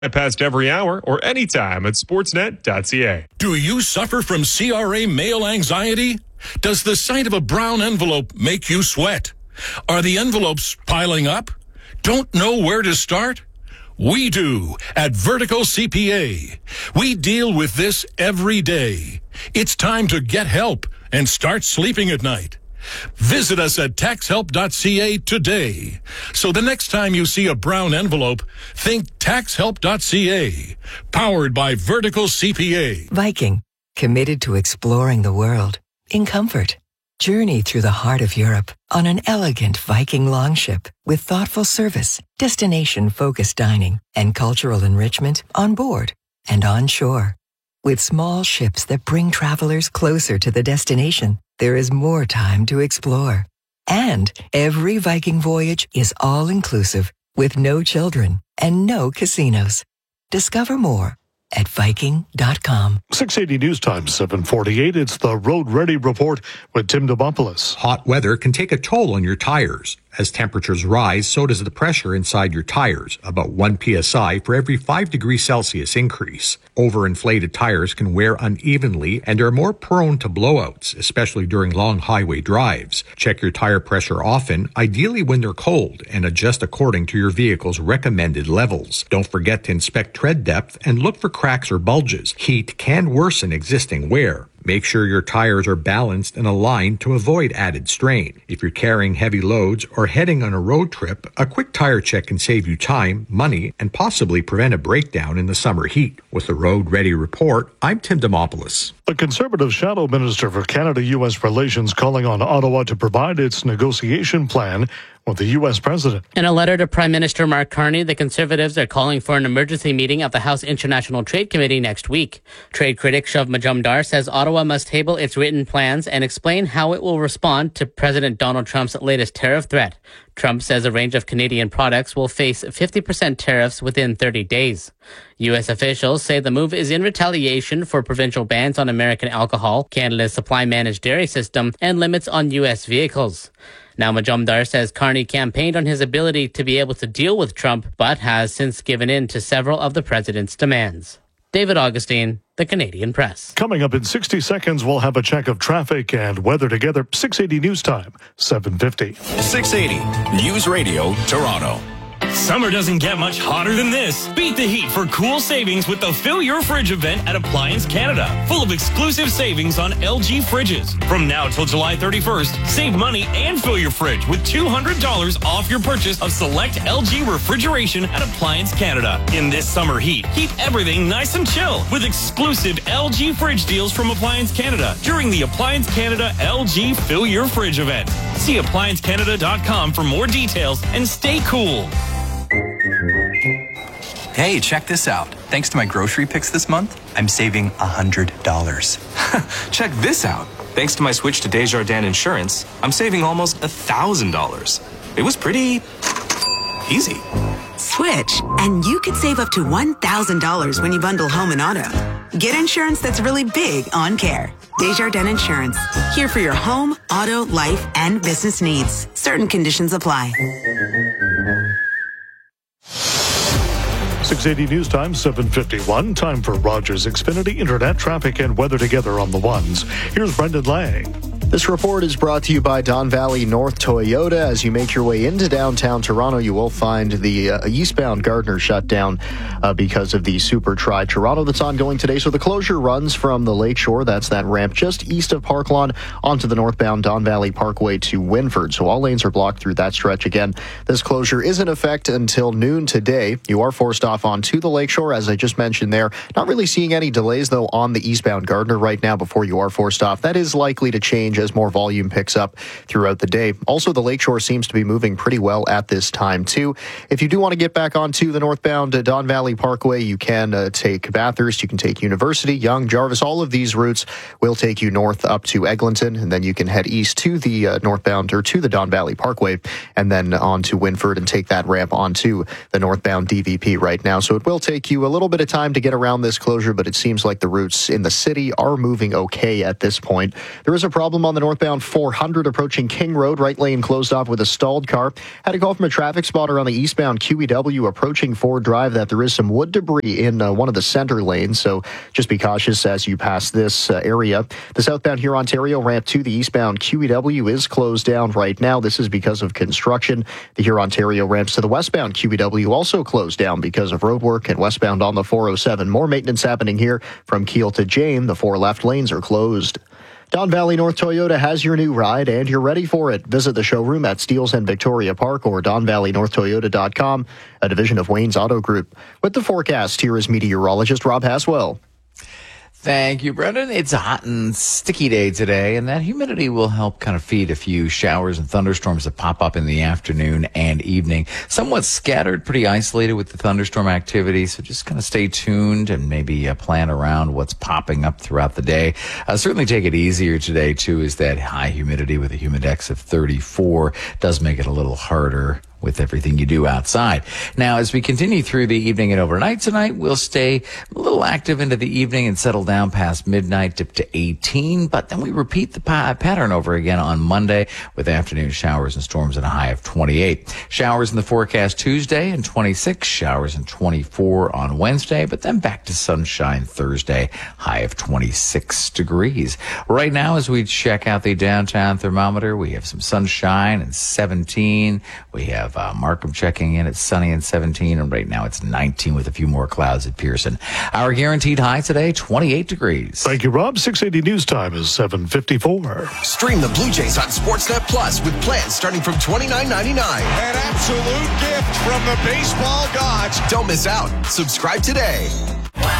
Past every hour or anytime at sportsnet.ca. Do you suffer from CRA mail anxiety? Does the sight of a brown envelope make you sweat? Are the envelopes piling up? Don't know where to start? We do at Vertical CPA. We deal with this every day. It's time to get help and start sleeping at night. Visit us at taxhelp.ca today. So the next time you see a brown envelope, think taxhelp.ca. Powered by Vertical CPA. Viking, committed to exploring the world in comfort. Journey through the heart of Europe on an elegant Viking longship with thoughtful service, destination-focused dining, and cultural enrichment on board and on shore. With small ships that bring travelers closer to the destination, there is more time to explore. And every Viking voyage is all-inclusive with no children and no casinos. Discover more at Viking.com. 680 News Time, 7:48. It's the Road Ready Report with Tim Demopoulos. Hot weather can take a toll on your tires. As temperatures rise, so does the pressure inside your tires, about 1 psi for every 5 degrees Celsius increase. Overinflated tires can wear unevenly and are more prone to blowouts, especially during long highway drives. Check your tire pressure often, ideally when they're cold, and adjust according to your vehicle's recommended levels. Don't forget to inspect tread depth and look for cracks or bulges. Heat can worsen existing wear. Make sure your tires are balanced and aligned to avoid added strain. If you're carrying heavy loads or heading on a road trip, a quick tire check can save you time, money, and possibly prevent a breakdown in the summer heat. With the Road Ready Report, I'm Tim Demopoulos. The Conservative Shadow Minister for Canada-U.S. Relations calling on Ottawa to provide its negotiation plan with the U.S. president. In a letter to Prime Minister Mark Carney, the Conservatives are calling for an emergency meeting of the House International Trade Committee next week. Trade critic Shav Majumdar says Ottawa must table its written plans and explain how it will respond to President Donald Trump's latest tariff threat. Trump says a range of Canadian products will face 50% tariffs within 30 days. U.S. officials say the move is in retaliation for provincial bans on American alcohol, Canada's supply-managed dairy system, and limits on U.S. vehicles. Now, Majumdar says Carney campaigned on his ability to be able to deal with Trump, but has since given in to several of the president's demands. David Augustine, The Canadian Press. Coming up in 60 seconds, we'll have a check of traffic and weather together. 680 News Time, 7:50. 680 News Radio, Toronto. Summer doesn't get much hotter than this. Beat the heat for cool savings with the Fill Your Fridge event at Appliance Canada. Full of exclusive savings on LG fridges. From now till July 31st, save money and fill your fridge with $200 off your purchase of select LG refrigeration at Appliance Canada. In this summer heat, keep everything nice and chill with exclusive LG fridge deals from Appliance Canada during the Appliance Canada LG Fill Your Fridge event. See appliancecanada.com for more details and stay cool. Hey, check this out. Thanks to my grocery picks this month, I'm saving $100. Check this out. Thanks to my switch to Desjardins Insurance, I'm saving almost $1,000. It was pretty easy. Switch, and you could save up to $1,000 when you bundle home and auto. Get insurance that's really big on care. Desjardins Insurance. Here for your home, auto, life, and business needs. Certain conditions apply. 680 News Time, 7:51. Time for Rogers Xfinity Internet traffic and weather together on the ones. Here's Brendan Lang. This report is brought to you by Don Valley North Toyota. As you make your way into downtown Toronto, you will find the eastbound Gardner shut down because of the Super Tri Toronto that's ongoing today. So the closure runs from the Lakeshore, that's that ramp just east of Park Lawn, onto the northbound Don Valley Parkway to Winford. So all lanes are blocked through that stretch. Again, this closure is in effect until noon today. You are forced off onto the Lakeshore, as I just mentioned there. Not really seeing any delays, though, on the eastbound Gardner right now before you are forced off. That is likely to change as more volume picks up throughout the day. Also, the Lakeshore seems to be moving pretty well at this time, too. If you do want to get back onto the northbound Don Valley Parkway, you can take Bathurst, you can take University, Yonge, Jarvis. All of these routes will take you north up to Eglinton, and then you can head east to the northbound, or to the Don Valley Parkway, and then on to Winford and take that ramp onto the northbound DVP right now. So it will take you a little bit of time to get around this closure, but it seems like the routes in the city are moving okay at this point. There is a problem on on the northbound 400 approaching King Road. Right lane closed off with a stalled car. Had a call from a traffic spotter on the eastbound QEW approaching Ford Drive that there is some wood debris in one of the center lanes. So just be cautious as you pass this area. The southbound Hurontario ramp to the eastbound QEW is closed down right now. This is because of construction. The Hurontario ramps to the westbound QEW also closed down because of road work, and westbound on the 407. More maintenance happening here from Kiel to Jane. The 4 left lanes are closed. Don Valley North Toyota has your new ride, and you're ready for it. Visit the showroom at Steeles and Victoria Park or DonValleyNorthToyota.com, a division of Wayne's Auto Group. With the forecast, here is meteorologist Rob Haswell. Thank you, Brendan. It's a hot and sticky day today, and that humidity will help kind of feed a few showers and thunderstorms that pop up in the afternoon and evening. Somewhat scattered, pretty isolated with the thunderstorm activity, so just kind of stay tuned and maybe plan around what's popping up throughout the day. Certainly take it easier today, too, is that high humidity with a humidex of 34 does make it a little harder with everything you do outside. Now, as we continue through the evening and overnight tonight, we'll stay a little active into the evening and settle down past midnight, dip to 18. But then we repeat the pattern over again on Monday with afternoon showers and storms and a high of 28. Showers in the forecast Tuesday and 26. Showers and 24 on Wednesday, but then back to sunshine Thursday, high of 26 degrees. Right now, as we check out the downtown thermometer, we have some sunshine and 17. We have Markham checking in. It's sunny and 17, and right now it's 19 with a few more clouds at Pearson. Our guaranteed high today, 28 degrees. Thank you, Rob. 680 news time is 7:54. Stream the Blue Jays on Sportsnet Plus with plans starting from $29.99. An absolute gift from the baseball gods. Don't miss out. Subscribe today.